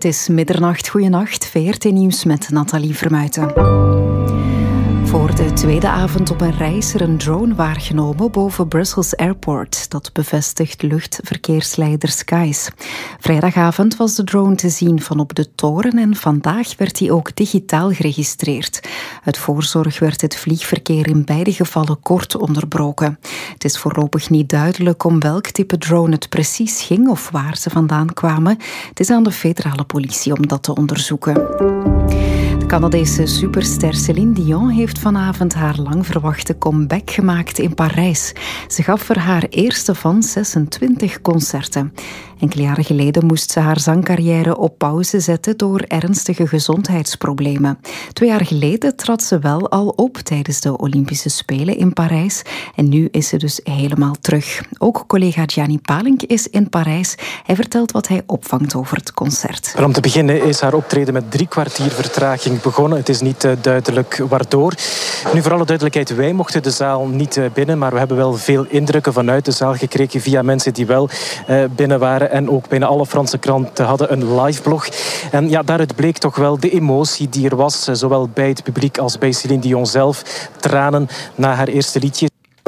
Het is middernacht. Goeienacht. VRT Nieuws met Nathalie Vermuijten. Voor de tweede avond op een reis is er een drone waargenomen boven Brussels Airport. Dat bevestigt luchtverkeersleider Skies. Vrijdagavond was de drone te zien van op de toren en vandaag werd hij ook digitaal geregistreerd. Uit voorzorg werd het vliegverkeer in beide gevallen kort onderbroken. Het is voorlopig niet duidelijk om welk type drone het precies ging of waar ze vandaan kwamen. Het is aan de federale politie om dat te onderzoeken. De Canadese superster Céline Dion heeft vanavond haar lang verwachte comeback gemaakt in Parijs. Ze gaf er haar eerste van 26 concerten. Enkele jaren geleden moest ze haar zangcarrière op pauze zetten door ernstige gezondheidsproblemen. 2 jaar geleden trad ze wel al op tijdens de Olympische Spelen in Parijs. En nu is ze dus helemaal terug. Ook collega Gianni Palink is in Parijs. Hij vertelt wat hij opvangt over het concert. Om te beginnen is haar optreden met 3 kwartier vertraging begonnen. Het is niet duidelijk waardoor. Nu, voor alle duidelijkheid, wij mochten de zaal niet binnen, maar we hebben wel veel indrukken vanuit de zaal gekregen via mensen die wel binnen waren. En ook bijna alle Franse kranten hadden een liveblog. En ja, daaruit bleek toch wel de emotie die er was, zowel bij het publiek als bij Céline Dion zelf. Tranen na haar eerste liedje.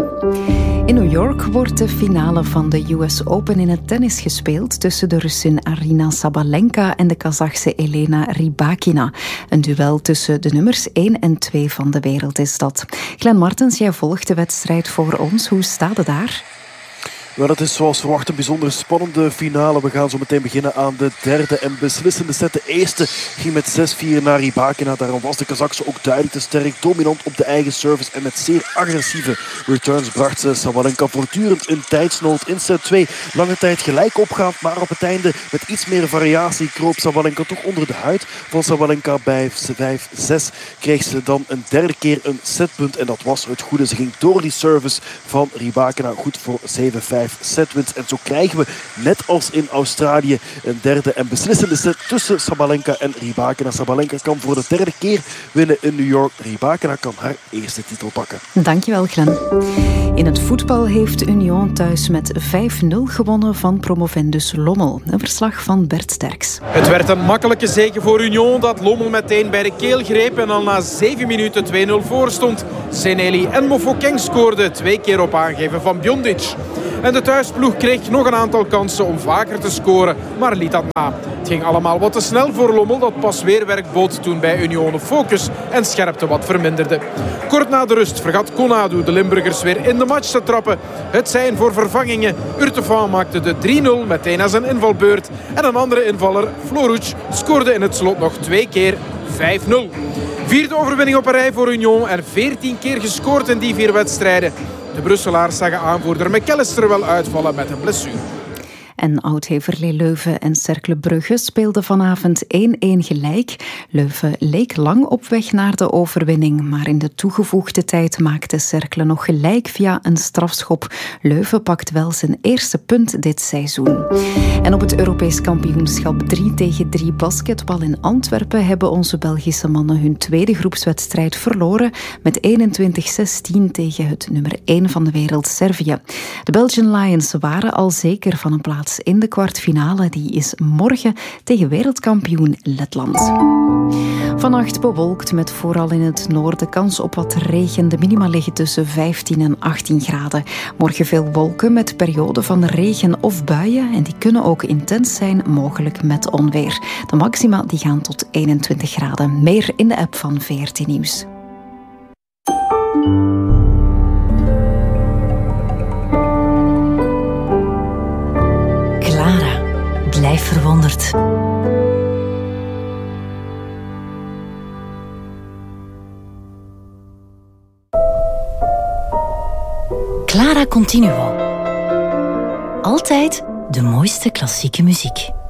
In New York wordt de finale van de US Open in het tennis gespeeld tussen de Russin Aryna Sabalenka en de Kazachse Elena Rybakina. Een duel tussen de nummers 1 en 2 van de wereld is dat. Glenn Martens, jij volgt de wedstrijd voor ons. Hoe staat het daar? Wel, het is zoals verwacht een bijzonder spannende finale. We gaan zo meteen beginnen aan de derde en beslissende set. De eerste ging met 6-4 naar Rybakina. Daarom was de Kazachse ook duidelijk te sterk. Dominant op de eigen service en met zeer agressieve returns bracht ze Sabalenka voortdurend in tijdsnood. In set 2 lange tijd gelijk opgaand, maar op het einde met iets meer variatie kroop Sabalenka toch onder de huid van Sabalenka. Bij 5-6 kreeg ze dan een derde keer een setpunt en dat was het goede. Ze ging door die service van Rybakina goed voor 7-5. Setwins. En zo krijgen we, net als in Australië, een derde en beslissende set tussen Sabalenka en Rybakina. Sabalenka kan voor de derde keer winnen in New York. Rybakina kan haar eerste titel pakken. Dankjewel, Glenn. In het voetbal heeft Union thuis met 5-0 gewonnen van promovendus Lommel. Een verslag van Bert Sterks. Het werd een makkelijke zege voor Union dat Lommel meteen bij de keel greep en al na 7 minuten 2-0 voor stond. Seneli en Mofokeng scoorden 2 keer op aangeven van Bjondic. En de thuisploeg kreeg nog een aantal kansen om vaker te scoren, maar liet dat na. Het ging allemaal wat te snel voor Lommel, dat pas weer werk bood toen bij Union focus en scherpte wat verminderde. Kort na de rust vergat Konadu de Limburgers weer in de match te trappen. Het zijn voor vervangingen. Urtefan maakte de 3-0 meteen na zijn invalbeurt. En een andere invaller, Floruc, scoorde in het slot nog 2 keer 5-0. 4e overwinning op een rij voor Union en 14 keer gescoord in die 4 wedstrijden. De Brusselaars zagen aanvoerder McAllister wel uitvallen met een blessure. En oud-Heverlee Leuven en Cercle Brugge speelden vanavond 1-1 gelijk. Leuven leek lang op weg naar de overwinning, maar in de toegevoegde tijd maakte Cercle nog gelijk via een strafschop. Leuven pakt wel zijn eerste punt dit seizoen. En op het Europees kampioenschap 3-tegen-3 basketbal in Antwerpen hebben onze Belgische mannen hun tweede groepswedstrijd verloren met 21-16 tegen het nummer 1 van de wereld, Servië. De Belgian Lions waren al zeker van een plaats in de kwartfinale. Die is morgen tegen wereldkampioen Letland. Vannacht bewolkt met vooral in het noorden kans op wat regen. De minima liggen tussen 15 en 18 graden. Morgen veel wolken met perioden van regen of buien. En die kunnen ook intens zijn, mogelijk met onweer. De maxima die gaan tot 21 graden. Meer in de app van VRT Nieuws. Blijf verwonderd. Clara Continuo. Altijd de mooiste klassieke muziek.